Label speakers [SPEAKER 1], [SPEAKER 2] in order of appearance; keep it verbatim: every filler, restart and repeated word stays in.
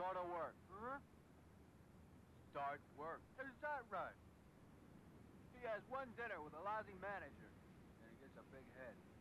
[SPEAKER 1] Start of work.
[SPEAKER 2] Huh?
[SPEAKER 1] Start work.
[SPEAKER 2] Is that right?
[SPEAKER 1] He has one dinner with a lousy manager, and he gets a big head.